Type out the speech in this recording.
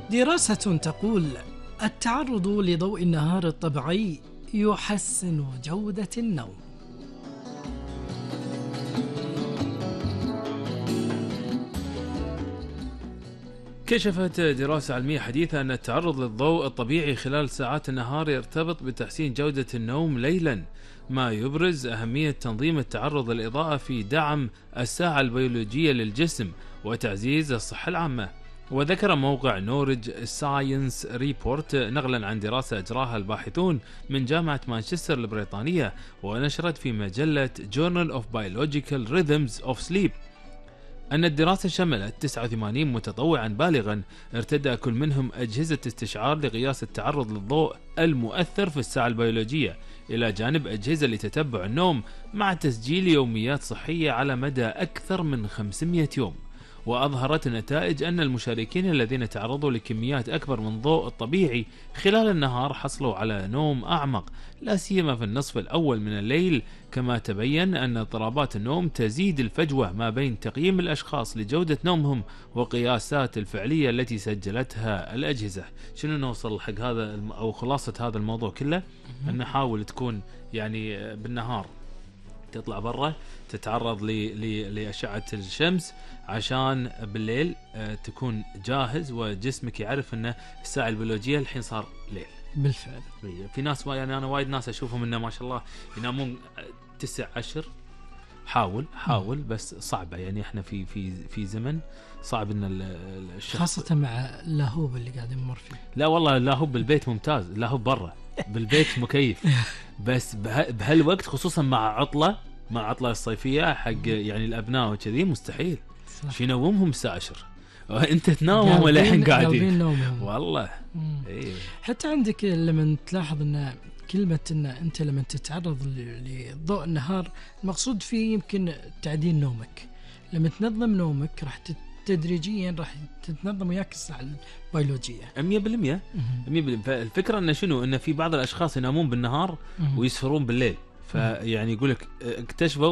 دراسة تقول التعرض لضوء النهار الطبيعي يحسن جودة النوم. كشفت دراسة علمية حديثة أن التعرض للضوء الطبيعي خلال ساعات النهار يرتبط بتحسين جودة النوم ليلا، ما يبرز أهمية تنظيم التعرض للإضاءة في دعم الساعة البيولوجية للجسم وتعزيز الصحة العامة. وذكر موقع نورج ساينس ريبورت نقلا عن دراسة أجراها الباحثون من جامعة مانشستر البريطانية ونشرت في مجلة Journal of Biological Rhythms of Sleep أن الدراسة شملت 89 متطوعا بالغا ارتدى كل منهم أجهزة استشعار لقياس التعرض للضوء المؤثر في الساعة البيولوجية، إلى جانب أجهزة لتتبع النوم، مع تسجيل يوميات صحية على مدى أكثر من 500 يوم. وأظهرت النتائج أن المشاركين الذين تعرضوا لكميات أكبر من الضوء الطبيعي خلال النهار حصلوا على نوم أعمق، لا سيما في النصف الأول من الليل. كما تبين أن اضطرابات النوم تزيد الفجوة ما بين تقييم الأشخاص لجودة نومهم وقياسات الفعلية التي سجلتها الأجهزة. شنو نوصل حق هذا أو خلاصة هذا الموضوع كله؟ أن نحاول تكون يعني بالنهار تطلع برا تتعرض لأشعة الشمس عشان بالليل تكون جاهز وجسمك يعرف أن الساعة البيولوجية الحين صار ليل. بالفعل في ناس يعني أنا وايد ناس أشوفهم إنه ما شاء الله ينامون 9-10. حاول بس صعبة، يعني إحنا في زمن صعب إن الشخص خاصة مع اللاهوب اللي قاعد يمر فيه. لا والله اللاهوب بالبيت ممتاز، اللاهوب برا بالبيت مكيف بس بهالوقت خصوصا مع عطلة الصيفية حق يعني الأبناء وكذي مستحيل شي نومهم الساعة 10 وانت تنام ولا الحين قاعدين والله. إيه. حتى عندك لما تلاحظ ان كلمة ان انت لما تتعرض لضوء النهار المقصود فيه يمكن تعديل نومك. لما تنظم نومك راح تدريجيا راح تتنظم وياك الساعة البيولوجية 100%. فالفكرة انه شنو، ان في بعض الاشخاص ينامون بالنهار ويسهرون بالليل، فيعني يقولك اكتشفوا